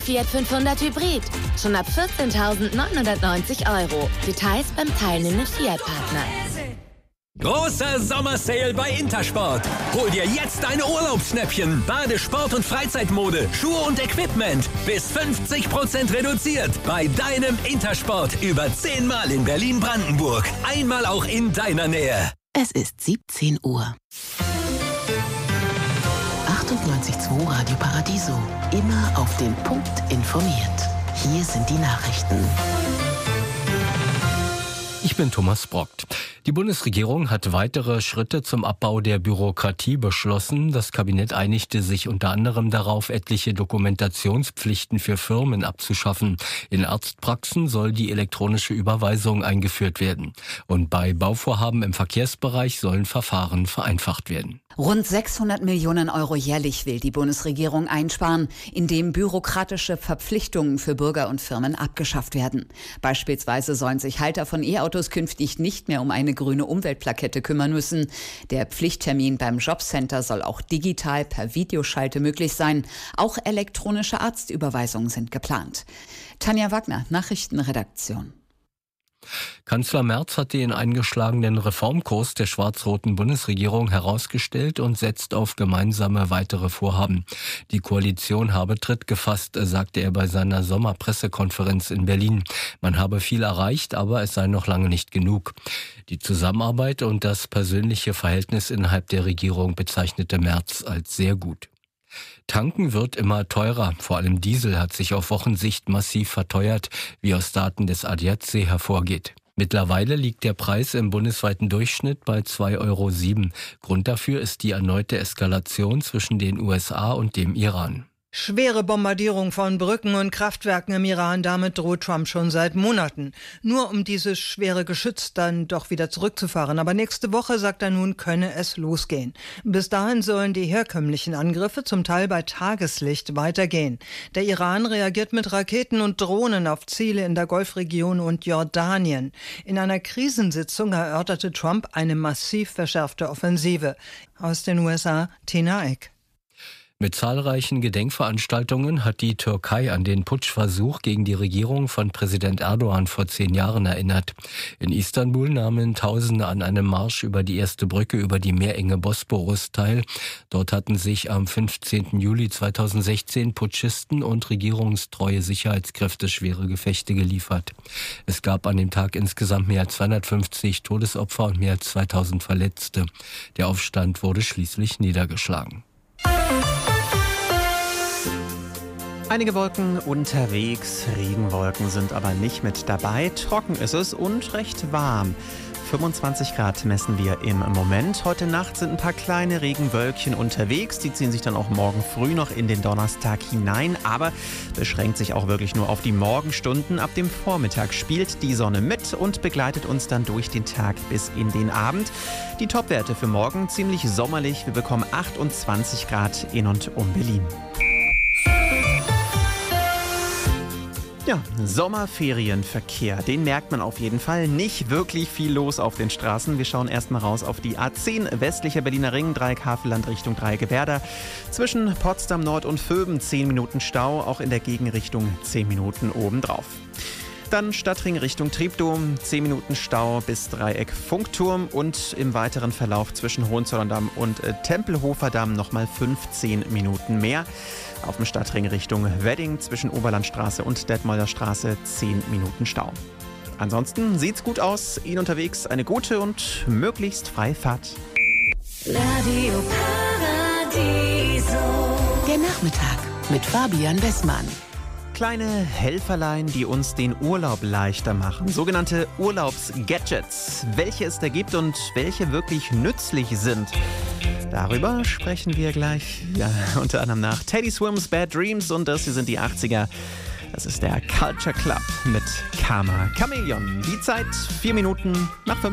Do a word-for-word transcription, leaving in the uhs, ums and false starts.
Fiat fünfhundert Hybrid. Schon ab vierzehntausendneunhundertneunzig Euro. Details beim teilnehmenden Fiat-Partner. Großer Sommersale bei Intersport. Hol dir jetzt deine Urlaubsschnäppchen. Bade-, Sport- und Freizeitmode, Schuhe und Equipment. Bis fünfzig Prozent reduziert. Bei deinem Intersport. Über zehnmal in Berlin-Brandenburg. Einmal auch in deiner Nähe. Es ist siebzehn Uhr. achtundneunzig Komma zwei Radio Paradiso. Immer auf den Punkt informiert. Hier sind die Nachrichten. Ich bin Thomas Brockt. Die Bundesregierung hat weitere Schritte zum Abbau der Bürokratie beschlossen. Das Kabinett einigte sich unter anderem darauf, etliche Dokumentationspflichten für Firmen abzuschaffen. In Arztpraxen soll die elektronische Überweisung eingeführt werden. Und bei Bauvorhaben im Verkehrsbereich sollen Verfahren vereinfacht werden. Rund sechshundert Millionen Euro jährlich will die Bundesregierung einsparen, indem bürokratische Verpflichtungen für Bürger und Firmen abgeschafft werden. Beispielsweise sollen sich Halter von E-Autos künftig nicht mehr um eine grüne Umweltplakette kümmern müssen. Der Pflichttermin beim Jobcenter soll auch digital per Videoschalte möglich sein. Auch elektronische Arztüberweisungen sind geplant. Tanja Wagner, Nachrichtenredaktion. Kanzler Merz hat den eingeschlagenen Reformkurs der schwarz-roten Bundesregierung herausgestellt und setzt auf gemeinsame weitere Vorhaben. Die Koalition habe Tritt gefasst, sagte er bei seiner Sommerpressekonferenz in Berlin. Man habe viel erreicht, aber es sei noch lange nicht genug. Die Zusammenarbeit und das persönliche Verhältnis innerhalb der Regierung bezeichnete Merz als sehr gut. Tanken wird immer teurer. Vor allem Diesel hat sich auf Wochensicht massiv verteuert, wie aus Daten des A D A C hervorgeht. Mittlerweile liegt der Preis im bundesweiten Durchschnitt bei zwei Euro sieben. Grund dafür ist die erneute Eskalation zwischen den U S A und dem Iran. Schwere Bombardierung von Brücken und Kraftwerken im Iran, damit droht Trump schon seit Monaten. Nur um dieses schwere Geschütz dann doch wieder zurückzufahren. Aber nächste Woche, sagt er nun, könne es losgehen. Bis dahin sollen die herkömmlichen Angriffe zum Teil bei Tageslicht weitergehen. Der Iran reagiert mit Raketen und Drohnen auf Ziele in der Golfregion und Jordanien. In einer Krisensitzung erörterte Trump eine massiv verschärfte Offensive. Aus den U S A, Tina Eck. Mit zahlreichen Gedenkveranstaltungen hat die Türkei an den Putschversuch gegen die Regierung von Präsident Erdogan vor zehn Jahren erinnert. In Istanbul nahmen Tausende an einem Marsch über die erste Brücke über die meerenge Bosporus teil. Dort hatten sich am fünfzehnten Juli zweitausendsechzehn Putschisten und regierungstreue Sicherheitskräfte schwere Gefechte geliefert. Es gab an dem Tag insgesamt mehr als zweihundertfünfzig Todesopfer und mehr als zweitausend Verletzte. Der Aufstand wurde schließlich niedergeschlagen. Einige Wolken unterwegs, Regenwolken sind aber nicht mit dabei. Trocken ist es und recht warm. fünfundzwanzig Grad messen wir im Moment. Heute Nacht sind ein paar kleine Regenwölkchen unterwegs. Die ziehen sich dann auch morgen früh noch in den Donnerstag hinein. Aber beschränkt sich auch wirklich nur auf die Morgenstunden. Ab dem Vormittag spielt die Sonne mit und begleitet uns dann durch den Tag bis in den Abend. Die Topwerte für morgen ziemlich sommerlich. Wir bekommen achtundzwanzig Grad in und um Berlin. Ja, Sommerferienverkehr, den merkt man auf jeden Fall. Nicht wirklich viel los auf den Straßen. Wir schauen erstmal raus auf die A zehn, westlicher Berliner Ring, Dreieck Havelland Richtung Dreieckwerder. Zwischen Potsdam Nord und Vöben zehn Minuten Stau, auch in der Gegenrichtung zehn Minuten obendrauf. Dann Stadtring Richtung Treptow, zehn Minuten Stau bis Dreieck Funkturm und im weiteren Verlauf zwischen Hohenzollern-Damm und äh, Tempelhofer Damm nochmal fünfzehn Minuten mehr. Auf dem Stadtring Richtung Wedding zwischen Oberlandstraße und Detmolder Straße zehn Minuten Stau. Ansonsten sieht's gut aus, Ihnen unterwegs eine gute und möglichst freie Fahrt. Radio Paradiso. Der Nachmittag mit Fabian Wessmann. Kleine Helferlein, die uns den Urlaub leichter machen. Sogenannte Urlaubsgadgets. Welche es da gibt und welche wirklich nützlich sind. Darüber sprechen wir gleich, ja, unter anderem nach Teddy Swims Bad Dreams und das hier sind die achtziger. Das ist der Culture Club mit Karma Chameleon. Die Zeit vier Minuten nach fünf.